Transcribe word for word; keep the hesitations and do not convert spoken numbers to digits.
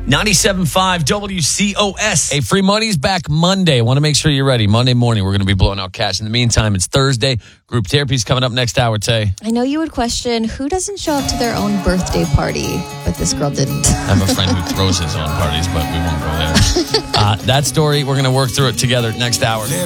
ninety-seven point five W C O S. Hey, Free Money's back Monday. I want to make sure you're ready. Monday morning, we're going to be blowing out cash. In the meantime, it's Thursday. Group therapy's coming up next hour, Tay. I know you would question who doesn't show up to their own birthday party, but this girl didn't. I have a friend who throws his own parties, but we won't go there. uh, that story, we're going to work through it together next hour.